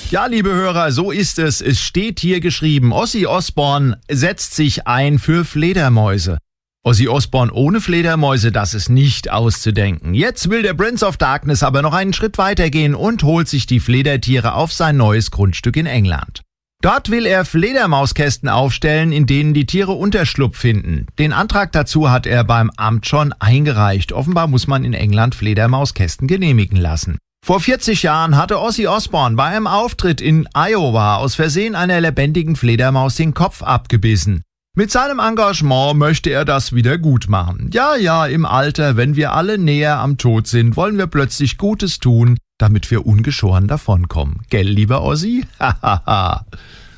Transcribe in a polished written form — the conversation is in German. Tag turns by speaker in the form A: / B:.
A: Ja, liebe Hörer, so ist es. Es steht hier geschrieben, Ozzy Osbourne setzt sich ein für Fledermäuse. Ozzy Osbourne ohne Fledermäuse, das ist nicht auszudenken. Jetzt will der Prince of Darkness aber noch einen Schritt weitergehen und holt sich die Fledertiere auf sein neues Grundstück in England. Dort will er Fledermauskästen aufstellen, in denen die Tiere Unterschlupf finden. Den Antrag dazu hat er beim Amt schon eingereicht. Offenbar muss man in England Fledermauskästen genehmigen lassen. Vor 40 Jahren hatte Ozzy Osbourne bei einem Auftritt in Iowa aus Versehen einer lebendigen Fledermaus den Kopf abgebissen. Mit seinem Engagement möchte er das wieder gut machen. Ja, im Alter, wenn wir alle näher am Tod sind, wollen wir plötzlich Gutes tun, damit wir ungeschoren davonkommen. Gell, lieber Ozzy? Hahaha.